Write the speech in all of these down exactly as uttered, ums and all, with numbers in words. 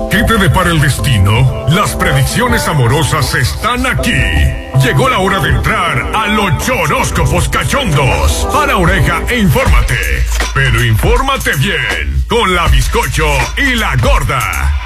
¿Qué te depara el destino? Las predicciones amorosas están aquí. Llegó la hora de entrar a los choróscopos cachondos. A la oreja e infórmate. Pero infórmate bien con la Bizcocho y la Gorda.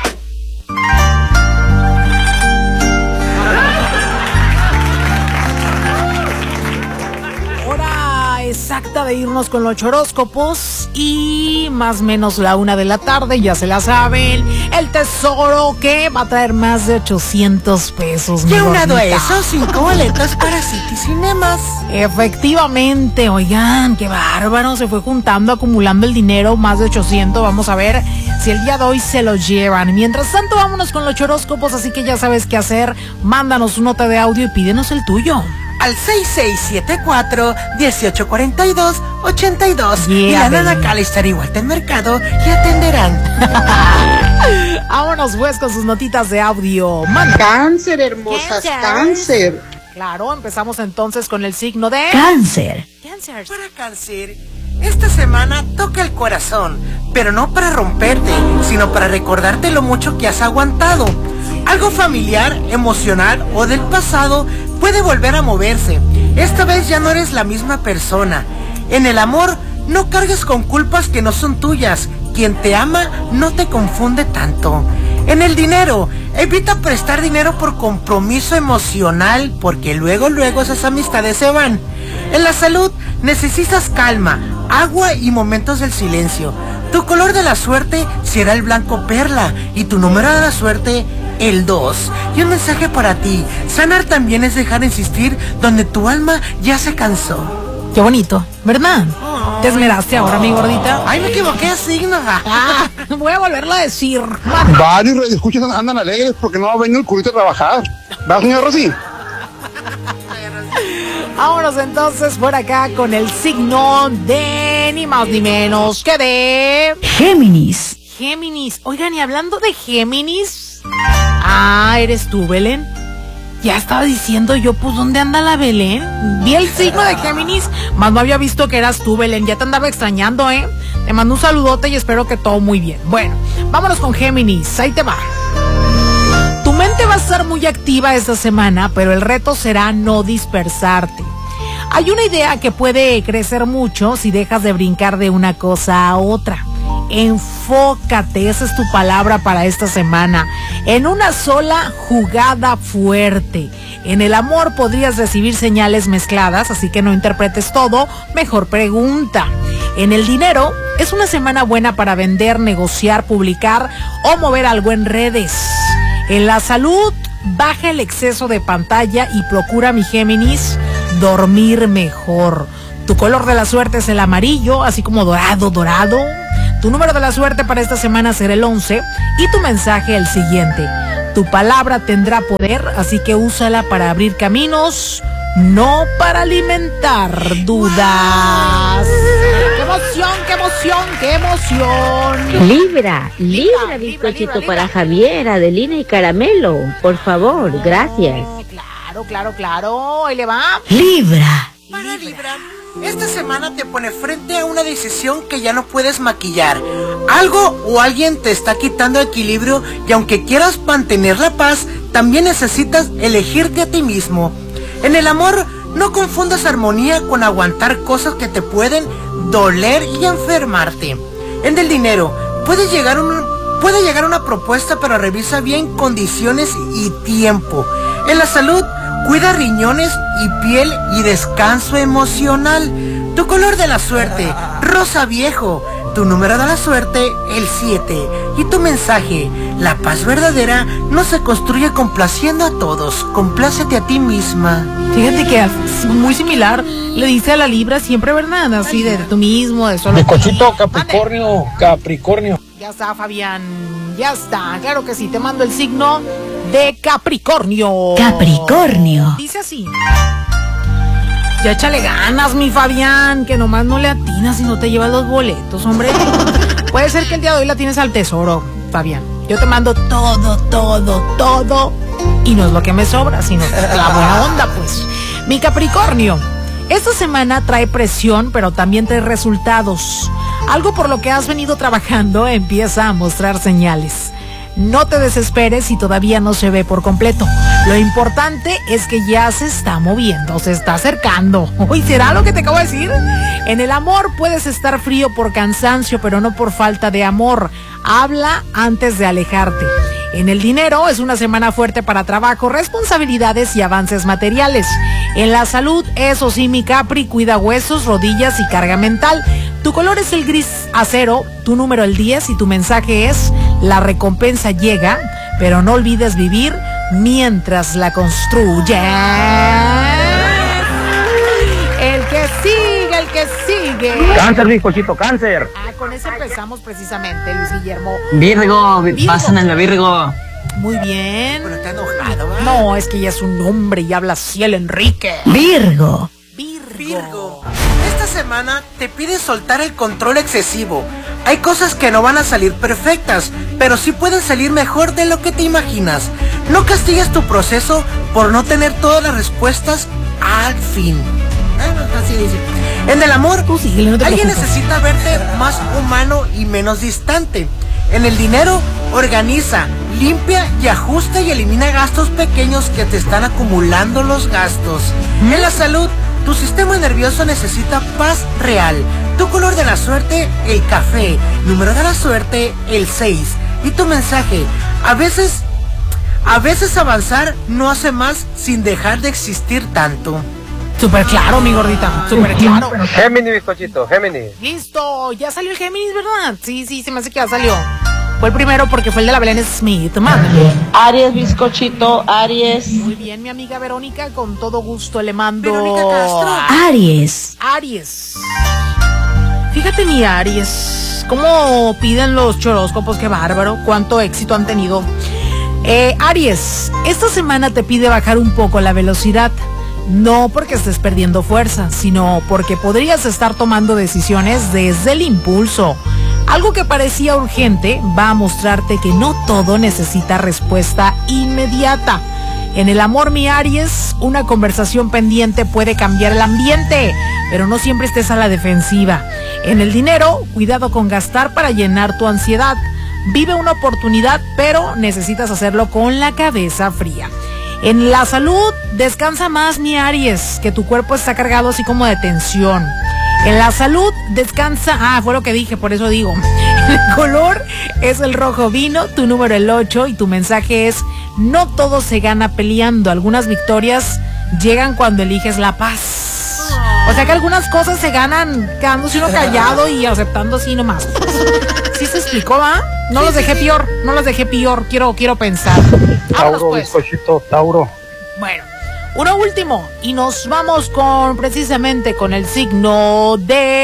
Exacta de irnos con los choróscopos y más o menos la una de la tarde, ya se la saben, el tesoro que va a traer más de ochocientos pesos. ¿Qué unado a eso? Cinco boletos para City Cinemas. Efectivamente, oigan, qué bárbaro, se fue juntando, acumulando el dinero, más de ochocientos, vamos a ver si el día de hoy se lo llevan. Mientras tanto, vámonos con los choróscopos, así que ya sabes qué hacer, mándanos una nota de audio y pídenos el tuyo. Al seis seis siete cuatro, uno ocho cuatro dos, ocho dos. Yeah, y la nana Calistar igual del mercado y atenderán. Vámonos pues con sus notitas de audio. Manda. Cáncer, hermosas, cáncer. cáncer. Claro, empezamos entonces con el signo de Cáncer. Cáncer. Para Cáncer, esta semana toca el corazón, pero no para romperte, sino para recordarte lo mucho que has aguantado. Algo familiar, emocional o del pasado puede volver a moverse. Esta vez ya no eres la misma persona. En el amor, no cargues con culpas que no son tuyas. Quien te ama no te confunde tanto. En el dinero, evita prestar dinero por compromiso emocional, porque luego, luego esas amistades se van. En la salud, necesitas calma, agua y momentos del silencio. Tu color de la suerte será el blanco perla y tu número de la suerte el dos. Y un mensaje para ti: sanar también es dejar de insistir donde tu alma ya se cansó. Qué bonito, ¿verdad? Oh, ¿te esmeraste ahora, mi gordita? Ay, me equivoqué de signo. Ah, voy a volverlo a decir. Varios radioescuchas andan alegres porque no va a venir el culito a trabajar. ¿Va, señor Rosy? Vámonos entonces por acá con el signo de ni más ni menos que de Géminis. Géminis. Oigan, y hablando de Géminis, ah, ¿eres tú, Belén? Ya estaba diciendo yo, pues, ¿dónde anda la Belén? Vi el signo de Géminis, más no había visto que eras tú, Belén. Ya te andaba extrañando, ¿eh? Te mando un saludote y espero que todo muy bien. Bueno, vámonos con Géminis, ahí te va. Tu mente va a estar muy activa esta semana, pero el reto será no dispersarte. Hay una idea que puede crecer mucho si dejas de brincar de una cosa a otra. Enfócate, esa es tu palabra para esta semana, en una sola jugada fuerte. En el amor podrías recibir señales mezcladas, así que no interpretes todo, mejor pregunta. En el dinero, es una semana buena para vender, negociar, publicar o mover algo en redes. En la salud, baja el exceso de pantalla y procura, mi Géminis, dormir mejor. Tu color de la suerte es el amarillo, así como dorado, dorado. Tu número de la suerte para esta semana será el once y tu mensaje el siguiente: tu palabra tendrá poder, así que úsala para abrir caminos, no para alimentar dudas. ¡Qué emoción, qué emoción, qué emoción! Libra, Libra, bizcochito para Javier, Adelina y Caramelo. Por favor, gracias. Claro, claro, claro. Ahí le va. Libra. Para Libra, esta semana te pone frente a una decisión que ya no puedes maquillar. Algo o alguien te está quitando equilibrio y aunque quieras mantener la paz, también necesitas elegirte a ti mismo. En el amor, no confundas armonía con aguantar cosas que te pueden doler y enfermarte. En el dinero, puede llegar un, puede llegar una propuesta, pero revisa bien condiciones y tiempo. En la salud, cuida riñones y piel y descanso emocional. Tu color de la suerte, rosa viejo. Tu número de la suerte, el siete. Y tu mensaje: la paz verdadera no se construye complaciendo a todos. Complácete a ti misma. Fíjate que es muy similar, le dice a la Libra siempre, ¿verdad? Así de tú mismo, de solo. Bizcochito, Capricornio, Capricornio. Ya está, Fabián, ya está. Claro que sí, te mando el signo de Capricornio. Capricornio. Dice así: ya échale ganas, mi Fabián, que nomás no le atinas y no te llevas los boletos, hombre. Puede ser que el día de hoy la tienes al tesoro, Fabián. Yo te mando todo, todo, todo. Y no es lo que me sobra, sino la buena onda, pues. Mi Capricornio, esta semana trae presión, pero también trae resultados. Algo por lo que has venido trabajando empieza a mostrar señales. No te desesperes si todavía no se ve por completo. Lo importante es que ya se está moviendo, se está acercando. Uy, ¿será lo que te acabo de decir? En el amor puedes estar frío por cansancio, pero no por falta de amor. Habla antes de alejarte. En el dinero es una semana fuerte para trabajo, responsabilidades y avances materiales. En la salud, eso sí, mi Capri, cuida huesos, rodillas y carga mental. Tu color es el gris acero, tu número el diez y tu mensaje es: la recompensa llega, pero no olvides vivir mientras la construyes. El que sigue, el que sigue. Cáncer, bizcochito, cáncer. Ah, con ese empezamos precisamente, Luis Guillermo. Virgo, Virgo. Pasan en la Virgo. Muy bien. Pero está enojado, ¿verdad? No, es que ya es un hombre y habla así el Enrique. Virgo. Virgo. Virgo, esta semana te pide soltar el control excesivo. Hay cosas que no van a salir perfectas, pero sí pueden salir mejor de lo que te imaginas. No castigues tu proceso por no tener todas las respuestas al fin. Así dice. En el amor, Tú síguele, no te alguien preocupes. necesita verte más humano y menos distante. En el dinero, organiza, limpia y ajusta y elimina gastos pequeños que te están acumulando los gastos. En la salud, tu sistema nervioso necesita paz real. Tu color de la suerte, el café. Número de la suerte, el seis. Y tu mensaje: a veces, a veces avanzar no hace más sin dejar de existir tanto. Súper claro, mi gordita, súper claro. Géminis, bizcochito, Géminis. Listo, ya salió el Géminis, ¿verdad? Sí, sí, se me hace que ya salió. Fue el primero porque fue el de la Belén Smith, mándale. Aries, bizcochito, Aries. Muy bien, mi amiga Verónica, con todo gusto le mando. Verónica Castro. Aries. Aries. Fíjate, mi Aries, cómo piden los horóscopos, qué bárbaro, cuánto éxito han tenido. Eh, Aries, esta semana te pide bajar un poco la velocidad. No porque estés perdiendo fuerza, sino porque podrías estar tomando decisiones desde el impulso. Algo que parecía urgente va a mostrarte que no todo necesita respuesta inmediata. En el amor, mi Aries, una conversación pendiente puede cambiar el ambiente, pero no siempre estés a la defensiva. En el dinero, cuidado con gastar para llenar tu ansiedad. Vive una oportunidad, pero necesitas hacerlo con la cabeza fría. En la salud, descansa más, mi Aries, que tu cuerpo está cargado así como de tensión. En la salud, descansa... Ah, fue lo que dije, por eso digo. El color es el rojo vino, tu número el ocho y tu mensaje es: no todo se gana peleando, algunas victorias llegan cuando eliges la paz. O sea que algunas cosas se ganan quedándose uno callado y aceptando así nomás. ¿Sí se explicó, va? No Sí, los dejé sí, sí. peor, no los dejé peor, quiero, quiero pensar. Vámonos, Tauro, pues. bizcochito, Tauro. Bueno, uno último y nos vamos con precisamente con el signo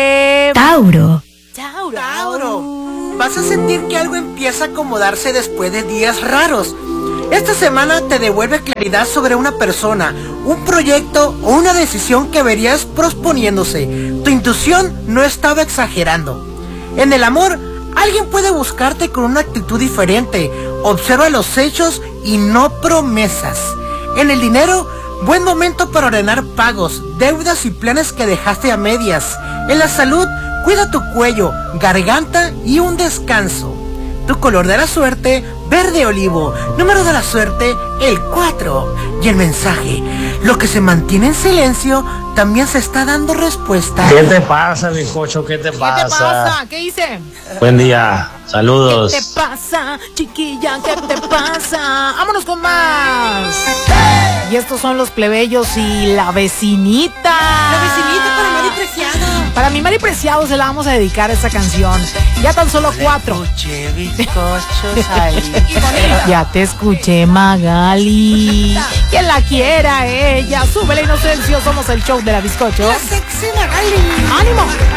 de Tauro. Tauro. Tauro, vas a sentir que algo empieza a acomodarse después de días raros. Esta semana te devuelve claridad sobre una persona, un proyecto o una decisión que verías posponiéndose. Tu intuición no estaba exagerando. En el amor, alguien puede buscarte con una actitud diferente. Observa los hechos y no promesas. En el dinero, buen momento para ordenar pagos, deudas y planes que dejaste a medias. En la salud, cuida tu cuello, garganta y un descanso. Tu color de la suerte, verde olivo. Número de la suerte, el cuatro. Y el mensaje: lo que se mantiene en silencio también se está dando respuesta. ¿Qué te pasa, bizcocho? ¿Qué te ¿Qué pasa? te pasa? ¿Qué hice? Buen día, saludos. ¿Qué te pasa, chiquilla? ¿Qué te pasa? ¡Vámonos con más! Y estos son los plebeyos y la vecinita. La vecinita para Mari Preciado. Para mi Mari Preciado se la vamos a dedicar a esta canción. Ya tan solo cuatro. Escuché bizcochos ahí. Ya te escuché, Magali. Quien la quiera, ella. Sube la inocencia. Somos el show de la bizcocho. La sexy Magali. ¡Ánimo!